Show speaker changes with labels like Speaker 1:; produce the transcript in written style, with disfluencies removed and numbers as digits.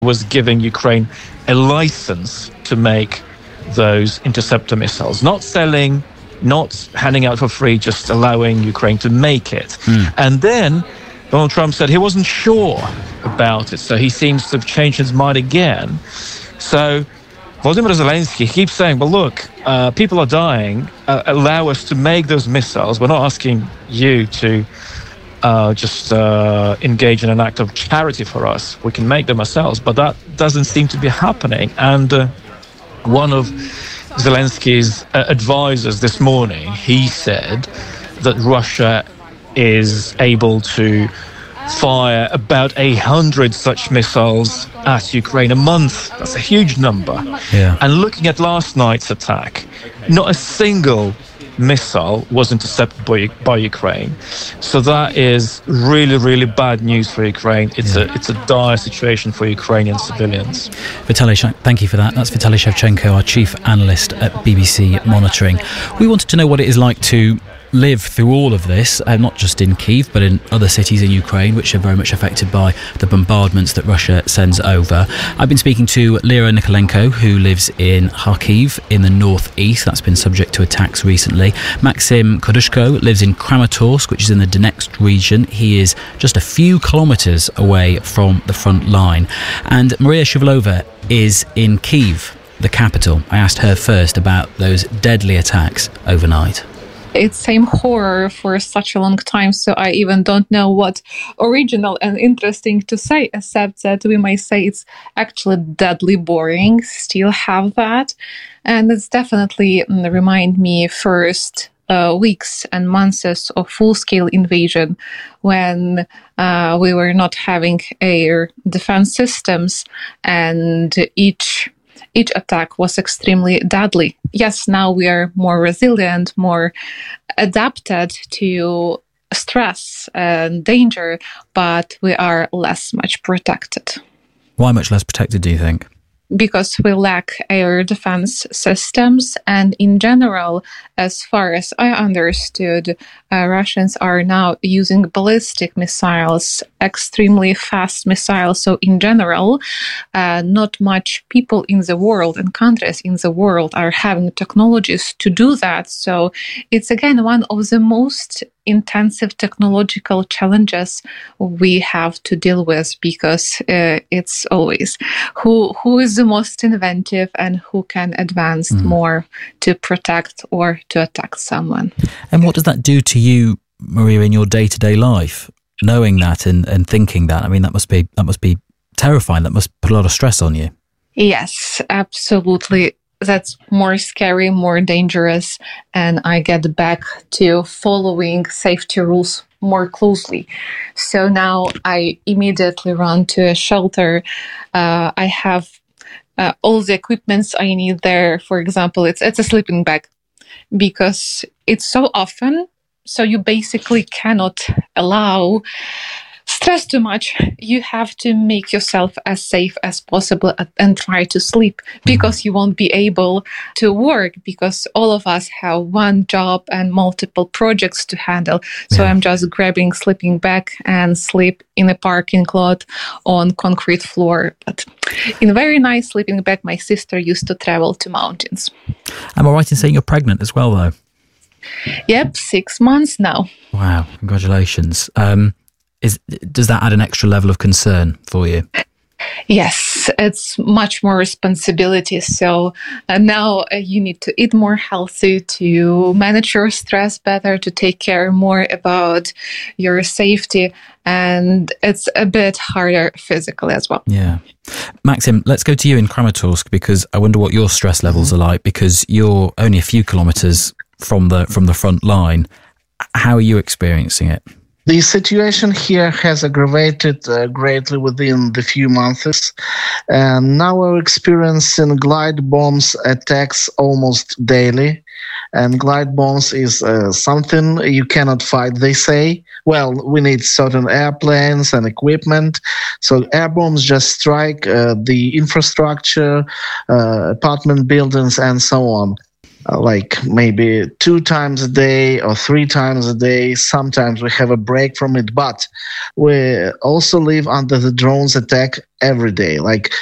Speaker 1: was giving Ukraine a license to make those interceptor missiles, not selling, not handing out for free, just allowing Ukraine to make it. And then Donald Trump said he wasn't sure about it, so he seems to have changed his mind again. So Volodymyr Zelensky keeps saying, well, look, people are dying, allow us to make those missiles. We're not asking you to just engage in an act of charity for us. We can make them ourselves, but that doesn't seem to be happening. And one of Zelensky's advisors this morning, he said that Russia is able to fire about 100 such missiles at Ukraine a month. That's a huge number.
Speaker 2: Yeah.
Speaker 1: And looking at last night's attack, not a single missile was intercepted by Ukraine. So that is really, really bad news for Ukraine. It's a dire situation for Ukrainian civilians.
Speaker 2: Vitaly, thank you for that. That's Vitaly Shevchenko, our chief analyst at BBC Monitoring. We wanted to know what it is like to live through all of this, not just in Kyiv, but in other cities in Ukraine, which are very much affected by the bombardments that Russia sends over. I've been speaking to Lyra Nikolenko, who lives in Kharkiv in the northeast. That's been subject to attacks recently. Maxim Kodushko lives in Kramatorsk, which is in the Donetsk region. He is just a few kilometres away from the front line. And Maria Shuvlova is in Kyiv, the capital. I asked her first about those deadly attacks overnight.
Speaker 3: It's same horror for such a long time, so I even don't know what original and interesting to say, except that we might say it's actually deadly boring, still have that. And it's definitely remind me first weeks and months of full-scale invasion when we were not having air defense systems, and each attack was extremely deadly. Yes, now we are more resilient, more adapted to stress and danger, but we are much protected.
Speaker 2: Why much less protected, do you think?
Speaker 3: Because we lack air defense systems, and in general, as far as I understood, Russians are now using ballistic missiles, extremely fast missiles. So in general, not much people in the world and countries in the world are having technologies to do that. So it's again one of the most intensive technological challenges we have to deal with, because it's always who is the most inventive and who can advance more to protect or to attack someone.
Speaker 2: And what does that do to you, Maria, in your day-to-day life, knowing that and thinking that? I mean, that must be terrifying. That must put a lot of stress on you.
Speaker 3: Yes, absolutely. That's more scary, more dangerous, and I get back to following safety rules more closely. So now I immediately run to a shelter. I have all the equipments I need there. For example, it's a sleeping bag, because it's so often, so you basically cannot allow stress too much. You have to make yourself as safe as possible and try to sleep, because you won't be able to work, because all of us have one job and multiple projects to handle. So I'm just grabbing sleeping bag and sleep in a parking lot on concrete floor. But in a very nice sleeping bag, my sister used to travel to mountains.
Speaker 2: Am I right in saying you're pregnant as well, though?
Speaker 3: Yep, 6 months now.
Speaker 2: Wow, congratulations. Does that add an extra level of concern for you?
Speaker 3: Yes, it's much more responsibility. So now you need to eat more healthy, to manage your stress better, to take care more about your safety. And it's a bit harder physically as well.
Speaker 2: Yeah. Maxim, let's go to you in Kramatorsk, because I wonder what your stress levels are like, because you're only a few kilometres from the front line. How are you experiencing it?
Speaker 4: The situation here has aggravated greatly within the few months, and now we're experiencing glide bombs attacks almost daily. And glide bombs is something you cannot fight, they say. Well, we need certain airplanes and equipment. So air bombs just strike the infrastructure, apartment buildings, and so on. like maybe 2 times a day or 3 times a day. Sometimes we have a break from it, but we also live under the drones attack every day. Like